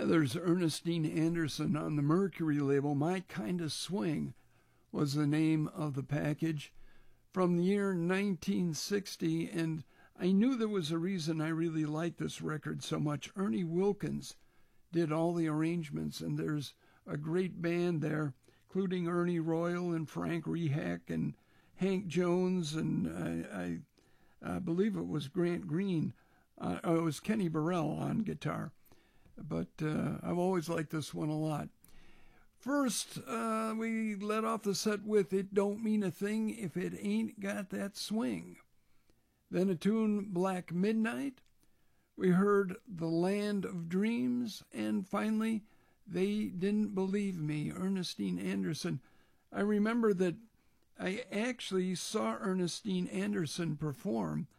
there's Ernestine Anderson on the Mercury label. My Kinda Swing was the name of the package from the year 1960, and I knew there was a reason I really liked this record so much. Ernie Wilkins did all the arrangements, and there's a great band there, including Ernie Royal and Frank Rehak and Hank Jones, and I believe it was Grant Green. It was Kenny Burrell on guitar. But I've always liked this one a lot. First, we let off the set with It Don't Mean a Thing If It Ain't Got That Swing. Then a tune, Black Midnight. We heard The Land of Dreams. And finally, They Didn't Believe Me, Ernestine Anderson. I remember that I actually saw Ernestine Anderson perform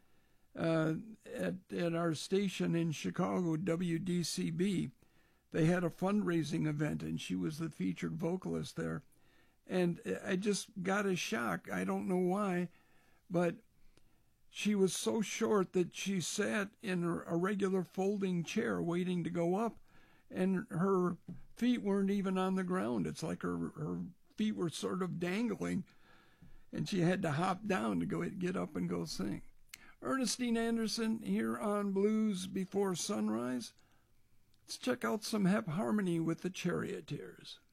at our station in Chicago, WDCB. They had a fundraising event, and she was the featured vocalist there. And I just got a shock. I don't know why, but she was so short that she sat in a regular folding chair waiting to go up, and her feet weren't even on the ground. It's like her feet were sort of dangling, and she had to hop down to get up and go sing. Ernestine Anderson here on Blues Before Sunrise. Let's check out some Hep Harmony with the Charioteers.